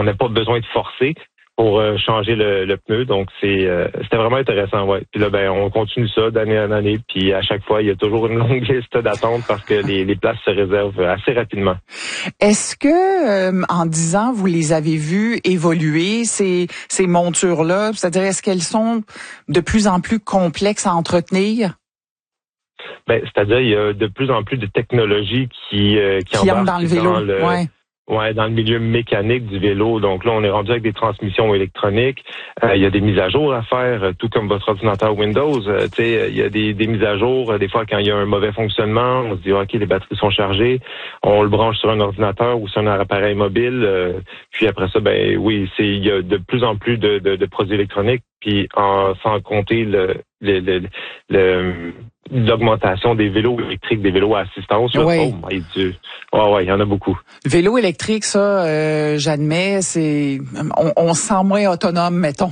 on n'a pas besoin de forcer pour changer le pneu. Donc, c'était vraiment intéressant, ouais. Puis là, on continue ça d'année en année. Puis à chaque fois, il y a toujours une longue liste d'attente parce que les places se réservent assez rapidement. Est-ce que, en 10 ans, vous les avez vues évoluer, ces montures-là? C'est-à-dire, est-ce qu'elles sont de plus en plus complexes à entretenir? C'est-à-dire, il y a de plus en plus de technologies qui entrent dans le vélo, dans le milieu mécanique du vélo. Donc là, on est rendu avec des transmissions électroniques. Il y a des mises à jour à faire, tout comme votre ordinateur Windows. Il y a des mises à jour. Des fois, quand il y a un mauvais fonctionnement, on se dit, OK, les batteries sont chargées. On le branche sur un ordinateur ou sur un appareil mobile. Puis après ça, il y a de plus en plus de produits électroniques. Puis sans compter l'augmentation des vélos électriques, des vélos à assistance. Oui. Oh my Dieu. Ouais, il y en a beaucoup. Vélo électrique, ça, j'admets, on se sent moins autonome, mettons,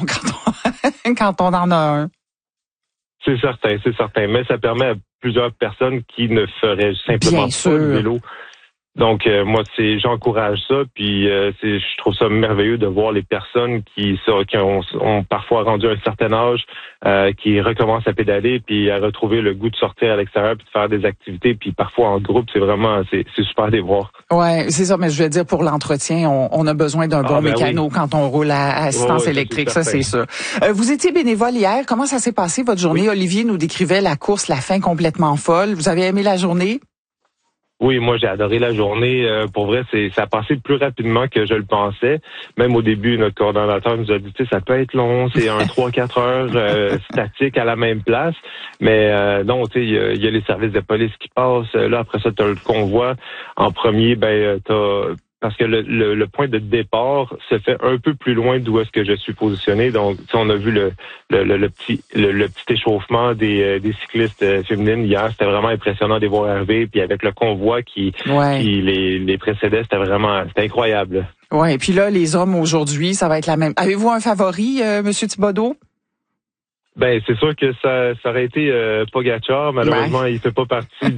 quand on en a un. C'est certain. Mais ça permet à plusieurs personnes qui ne feraient simplement pas de vélo. Donc moi j'encourage ça, puis je trouve ça merveilleux de voir les personnes qui ont parfois rendu un certain âge, qui recommencent à pédaler puis à retrouver le goût de sortir à l'extérieur puis de faire des activités, puis parfois en groupe, c'est super à les voir. Ouais, c'est ça, mais je veux dire pour l'entretien, on a besoin d'un bon mécano quand on roule à assistance électrique, ça c'est sûr. Vous étiez bénévole hier, comment ça s'est passé votre journée? Oui. Olivier nous décrivait la course, la fin complètement folle. Vous avez aimé la journée? Oui, moi j'ai adoré la journée. Pour vrai, ça a passé plus rapidement que je le pensais. Même au début, notre coordonnateur nous a dit, ça peut être long, c'est un 3-4 heures statique à la même place. Mais non, il y a les services de police qui passent. Là, après ça, tu as le convoi. En premier, parce que le point de départ se fait un peu plus loin d'où est-ce que je suis positionné. Donc, on a vu le petit échauffement des cyclistes féminines hier. C'était vraiment impressionnant de les voir arriver. Puis avec le convoi qui les précédait, c'était incroyable. Ouais. Et puis là, les hommes aujourd'hui, ça va être la même. Avez-vous un favori, Monsieur Thibodeau? C'est sûr que ça aurait été Pogačar. Malheureusement, il fait pas partie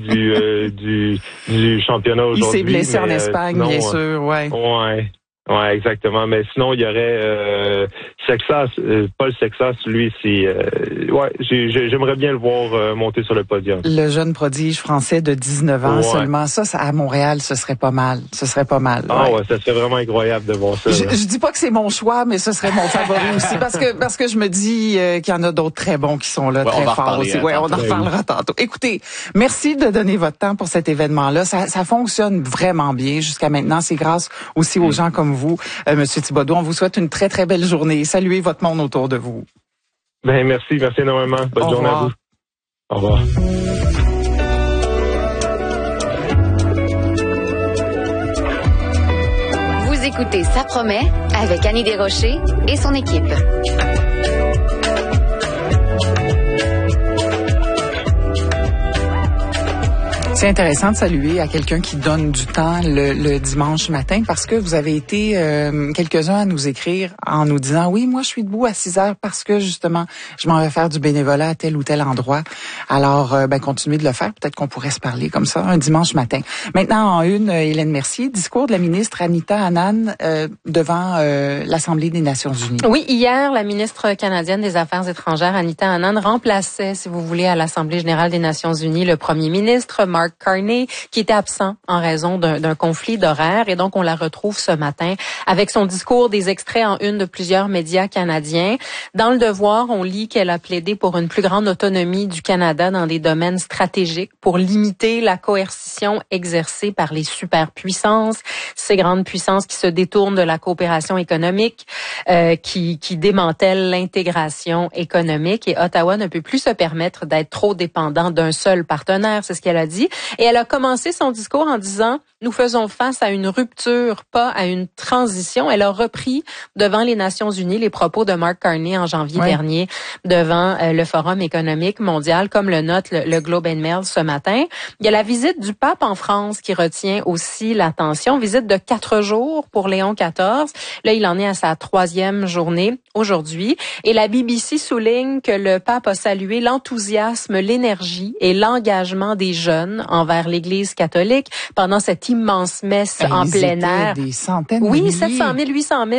du championnat aujourd'hui. Il s'est blessé en Espagne, bien sûr, ouais. Ouais, exactement. Mais sinon, il y aurait Sexas, Paul Sexas, lui, j'aimerais bien le voir monter sur le podium. Le jeune prodige français de 19 ans seulement. Ça, à Montréal, ce serait pas mal. Ça serait vraiment incroyable de voir ça. Je dis pas que c'est mon choix, mais ce serait mon favori aussi, parce que je me dis qu'il y en a d'autres très bons qui sont là, très forts aussi. On en reparlera tantôt. Écoutez, merci de donner votre temps pour cet événement-là. Ça fonctionne vraiment bien jusqu'à maintenant. C'est grâce aussi aux gens comme vous, Monsieur Thibodeau. On vous souhaite une très, très belle journée. Saluez votre monde autour de vous. Merci énormément. Bonne journée à vous. Au revoir. Vous écoutez Ça promet avec Annie Desrochers et son équipe. C'est intéressant de saluer à quelqu'un qui donne du temps le dimanche matin, parce que vous avez été quelques-uns à nous écrire en nous disant oui, moi je suis debout à 6 heures parce que justement je m'en vais faire du bénévolat à tel ou tel endroit. Alors continuez de le faire, peut-être qu'on pourrait se parler comme ça un dimanche matin. Maintenant en une, Hélène Mercier, discours de la ministre Anita Anand devant l'Assemblée des Nations Unies. Oui, hier la ministre canadienne des Affaires étrangères Anita Anand remplaçait, si vous voulez, à l'Assemblée générale des Nations Unies le premier ministre Mark Carney, qui était absent en raison d'un conflit d'horaire. Et donc, on la retrouve ce matin avec son discours, des extraits en une de plusieurs médias canadiens. Dans Le Devoir, on lit qu'elle a plaidé pour une plus grande autonomie du Canada dans des domaines stratégiques pour limiter la coercition exercée par les superpuissances, ces grandes puissances qui se détournent de la coopération économique, qui démantèlent l'intégration économique. Et Ottawa ne peut plus se permettre d'être trop dépendant d'un seul partenaire, c'est ce qu'elle a dit. Et elle a commencé son discours en disant « Nous faisons face à une rupture, pas à une transition ». Elle a repris devant les Nations Unies les propos de Mark Carney en janvier dernier devant le Forum économique mondial, comme le note le Globe and Mail ce matin. Il y a la visite du pape en France qui retient aussi l'attention. Visite de 4 jours pour Léon XIV. Là, il en est à sa 3e journée aujourd'hui. Et la BBC souligne que le pape a salué l'enthousiasme, l'énergie et l'engagement des jeunes envers l'Église catholique pendant cette immense messe en plein air. Des centaines de milliers. milliers. 700 000, 800 000